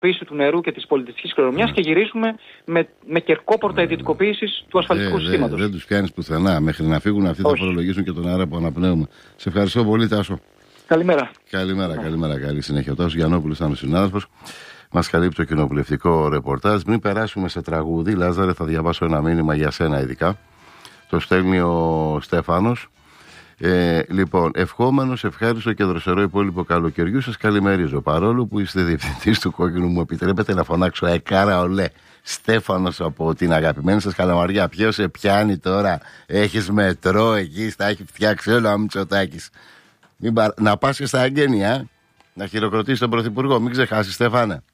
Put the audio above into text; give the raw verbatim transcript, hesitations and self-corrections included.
ιδιωτικοποίηση του νερού και της πολιτιστικής κληρονομιάς mm. και γυρίζουμε με, με κερκόπορτα ιδιωτικοποίησης του ασφαλιστικού ε, συστήματος. Δεν τους πιάνεις πουθενά. Μέχρι να φύγουν αυτοί θα φορολογήσουν και τον αέρα που αναπνέουμε. Σε ευχαριστώ πολύ, Τάσο. Καλημέρα. Καλημέρα, καλημέρα, καλή συνέχεια. Ο Τάσος Γιαννόπουλος ήταν ο συνάδελφος. Μας καλύπτει το κοινοβουλευτικό ρεπορτάζ. Μην περάσουμε σε τραγούδι. Λάζαρε, θα διαβάσω ένα μήνυμα για σένα ειδικά. Το στέλνει ο Στέφανος. Ε, λοιπόν, ευχόμενος, ευχάριστο και δροσερό υπόλοιπο καλοκαιριού σας καλημερίζω. Παρόλο που είστε διευθυντής του Κόκκινου, μου επιτρέπετε να φωνάξω εκάρα ολέ. Στέφανος από την αγαπημένη σας Καλαμαριά. Ποιος σε πιάνει τώρα? Έχεις μετρό εκεί, στα έχει φτιάξει όλα ο Μητσοτάκης. Μην παρα... Να πας και στα εγγένεια, να χειροκροτήσεις τον Πρωθυπουργό. Μην ξεχάσεις, Στέφανε.